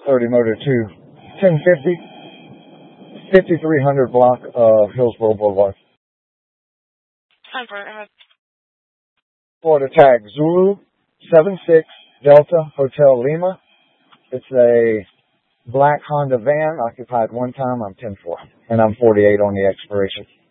30 motor 2, 1050, 5300 block of Hillsboro Boulevard. Florida tag Zulu 76 Delta Hotel Lima. It's a black Honda van, occupied one time. I'm 10-4, and I'm 48 on the expiration.